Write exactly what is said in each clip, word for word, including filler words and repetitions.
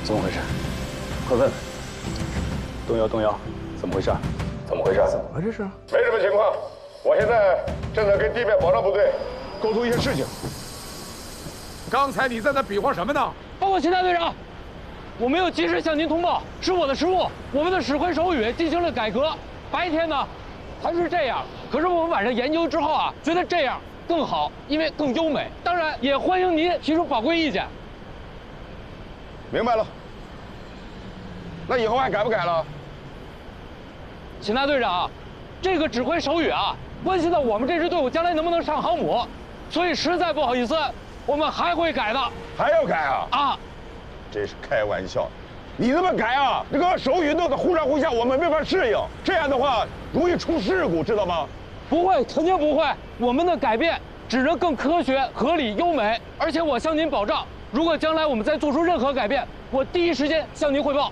怎么回事？快问问。动摇，动摇，怎么回事？怎么回事？怎么回事？是？ 没什么情况，我现在正在跟地面保障部队沟通一些事情。 刚才你在那比划什么呢？ 报告秦大队长，我没有及时向您通报，是我的失误。我们的指挥手语进行了改革，白天呢还是这样，可是我们晚上研究之后啊，觉得这样更好，因为更优美。当然，也欢迎您提出宝贵意见。 明白了。那以后还改不改了？ 秦大队长，这个指挥手语啊，关系到我们这支队伍将来能不能上航母，所以实在不好意思，我们还会改的。 还要改啊？ 啊！ 这是开玩笑，你这么改啊，这个手语弄得忽上忽下，我们没法适应，这样的话容易出事故，知道吗？ 不会，肯定不会。我们的改变只能更科学、合理、优美，而且我向您保障，如果将来我们再做出任何改变，我第一时间向您汇报。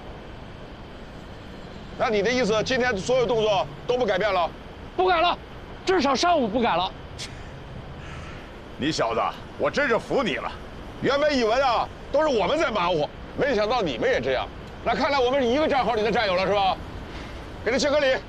那你的意思，今天所有动作都不改变了？ 不改了，至少上午不改了。 你小子，我真是服你了。原本以为啊，都是我们在马虎，没想到你们也这样。那看来我们是一个战壕里的战友了，是吧？给他敬个礼。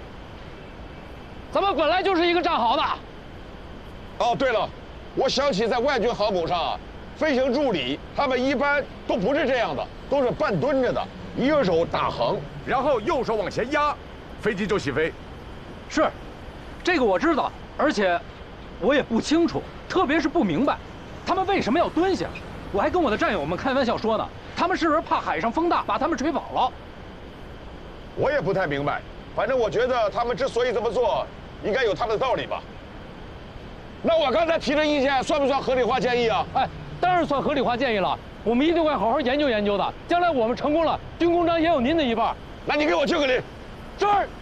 咱们本来就是一个战壕的。 哦，对了，我想起在外军航母上啊，飞行助理他们一般都不是这样的，都是半蹲着的，一个手打横， 然后右手往前压，飞机就起飞。 是，这个我知道，而且我也不清楚，特别是不明白，他们为什么要蹲下？我还跟我的战友们开玩笑说呢，他们是不是怕海上风大把他们吹跑了？ 我也不太明白，反正我觉得他们之所以这么做，应该有他们的道理吧。那我刚才提的意见算不算合理化建议啊？ 哎，当然算合理化建议了。我们一定会好好研究研究的。将来我们成功了，军功章也有您的一半。 那你给我敬个礼。 是。